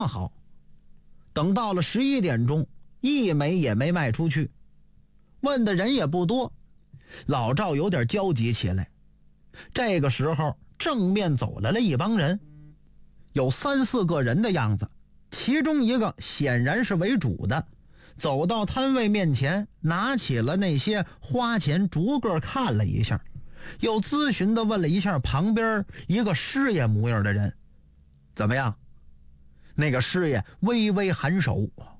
好。等到了11点钟，一枚也没卖出去，问的人也不多，老赵有点焦急起来。这个时候正面走来了一帮人，有3、4个人的样子，其中一个显然是为主的，走到摊位面前，拿起了那些花钱，逐个看了一下，又咨询地问了一下旁边一个师爷模样的人，怎么样？那个师爷微微颔首，